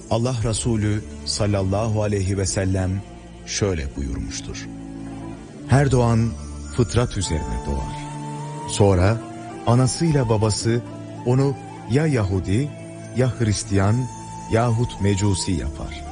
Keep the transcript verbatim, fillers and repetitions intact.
Allah Resulü sallallahu aleyhi ve sellem şöyle buyurmuştur: her doğan fıtrat üzerine doğar. Sonra anasıyla babası onu ya Yahudi, ya Hristiyan yahut Mecusi yapar.